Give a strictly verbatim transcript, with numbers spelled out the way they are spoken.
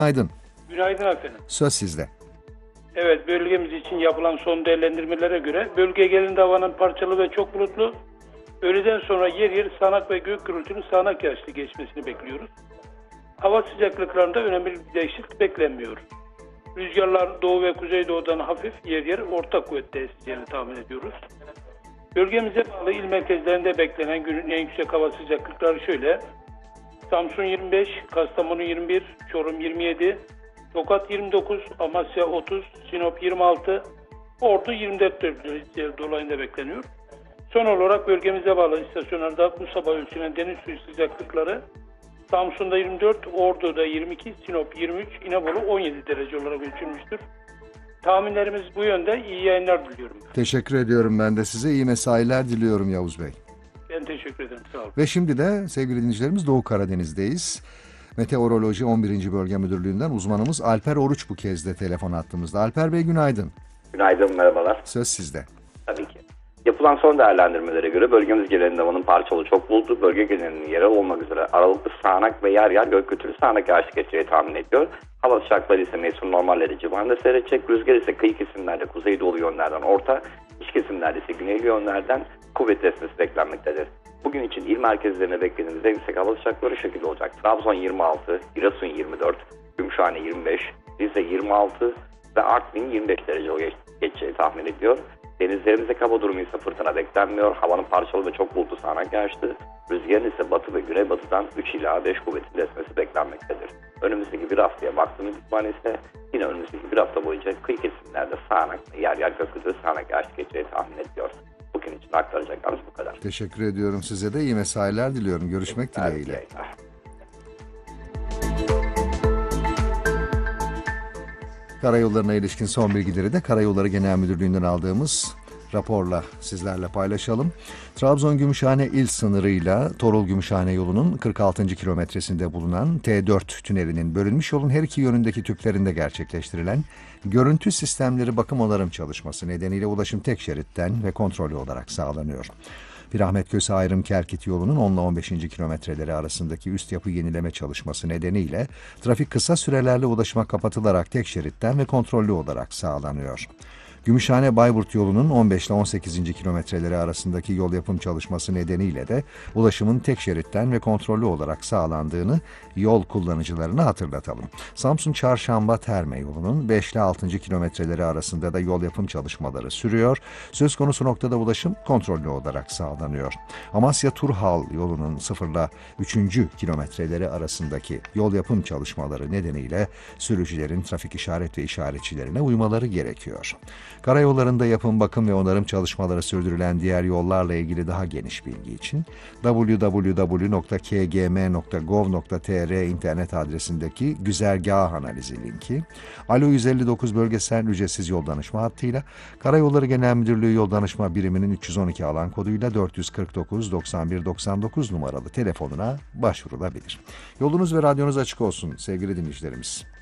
Günaydın. Günaydın efendim. Söz sizde. Evet, bölgemiz için yapılan son değerlendirmelere göre bölge genelinde havanın parçalı ve çok bulutlu. Öğleden sonra yer yer sağanak ve gök gürültülü sağanak yağışlı geçmesini bekliyoruz. Hava sıcaklıklarında önemli bir değişiklik beklenmiyor. Rüzgarlar doğu ve kuzeydoğudan hafif, yer yer orta kuvvette eseceğini tahmin ediyoruz. Bölgemize bağlı il merkezlerinde beklenen günün en yüksek hava sıcaklıkları şöyle: Samsun yirmi beş, Kastamonu yirmi bir, Çorum yirmi yedi, Tokat yirmi dokuz, Amasya otuz, Sinop yirmi altı, Ordu yirmi dört derece dolayında bekleniyor. Son olarak bölgemize bağlı istasyonlarda bu sabah ölçülen deniz suyu sıcaklıkları Samsun'da yirmi dört, Ordu'da yirmi iki, Sinop yirmi üç, İnebolu on yedi derece olarak ölçülmüştür. Tahminlerimiz bu yönde. İyi yayınlar diliyorum. Teşekkür ediyorum ben de size. İyi mesailer diliyorum Yavuz Bey. Ben teşekkür ederim. Sağ olun. Ve şimdi de sevgili dinleyicilerimiz Doğu Karadeniz'deyiz. Meteoroloji on birinci Bölge Müdürlüğü'nden uzmanımız Alper Oruç bu kez de telefon attığımızda. Alper Bey günaydın. Günaydın, merhabalar. Söz sizde. Tabii ki. Yapılan son değerlendirmelere göre bölgemiz genelinde havanın parçalı çok bulutlu, bölge genelinin yerel olmak üzere aralıklı sağanak ve yer yer gök gürültülü sağanak yağışlı geçeceği tahmin ediyor. Hava sıcaklıkları ise mevsim normalleri civarında seyredecek. Rüzgar ise kıyı kesimlerde kuzeydoğu yönlerden orta, iç kesimlerde ise güneyli yönlerden kuvvetli esmesi beklenmektedir. Bugün için il merkezlerine beklediğimiz en yüksek hava sıcaklıkları şu şekilde olacak: Trabzon yirmi altı, Giresun yirmi dört, Gümüşhane yirmi beş, Rize yirmi altı ve Artvin yirmi beş derece geçeceği tahmin ediyor. Denizlerimizdeki hava durumu ise fırtına beklenmiyor. Havanın parçalı ve çok bulutlu sağanak yağışlı. Rüzgarın ise batı ve güneybatıdan üç ila beş kuvvetli esmesi beklenmektedir. Önümüzdeki bir haftaya baktığımız itibariyle ise yine önümüzdeki bir hafta boyunca kıyı kesimlerde sağanak ve yer yer gök gürültülü sağanak yağışlı geçeceği tahmin ediyor. Bugün için aktaracaklarımız bu kadar. Teşekkür ediyorum size de. İyi mesailer diliyorum. Görüşmek dileğiyle. Karayollarına ilişkin son bilgileri de Karayolları Genel Müdürlüğü'nden aldığımız raporla sizlerle paylaşalım. Trabzon-Gümüşhane il sınırıyla Torul-Gümüşhane yolunun kırk altıncı kilometresinde bulunan T dört tünelinin bölünmüş yolun her iki yönündeki tüplerinde gerçekleştirilen görüntü sistemleri bakım onarım çalışması nedeniyle ulaşım tek şeritten ve kontrollü olarak sağlanıyor. Pirahmetköse ayrım Kerkit yolunun on ile on beşinci kilometreleri arasındaki üst yapı yenileme çalışması nedeniyle trafik kısa sürelerle ulaşıma kapatılarak tek şeritten ve kontrollü olarak sağlanıyor. Gümüşhane-Bayburt yolunun on beş ile on sekizinci kilometreleri arasındaki yol yapım çalışması nedeniyle de ulaşımın tek şeritten ve kontrollü olarak sağlandığını yol kullanıcılarına hatırlatalım. Samsun-Çarşamba-Terme yolunun beş ile altıncı kilometreleri arasında da yol yapım çalışmaları sürüyor. Söz konusu noktada ulaşım kontrollü olarak sağlanıyor. Amasya-Turhal yolunun sıfır ile üçüncü kilometreleri arasındaki yol yapım çalışmaları nedeniyle sürücülerin trafik işaret ve işaretçilerine uymaları gerekiyor. Karayollarında yapım, bakım ve onarım çalışmaları sürdürülen diğer yollarla ilgili daha geniş bilgi için double-u double-u double-u nokta k g m nokta gov nokta t r internet adresindeki güzergah analizi linki, Alo yüz elli dokuz bölgesel ücretsiz yol danışma hattıyla Karayolları Genel Müdürlüğü Yol Danışma Biriminin üç yüz on iki alan koduyla dört yüz kırk dokuz doksan bir doksan dokuz numaralı telefonuna başvurulabilir. Yolunuz ve radyonuz açık olsun sevgili dinleyicilerimiz.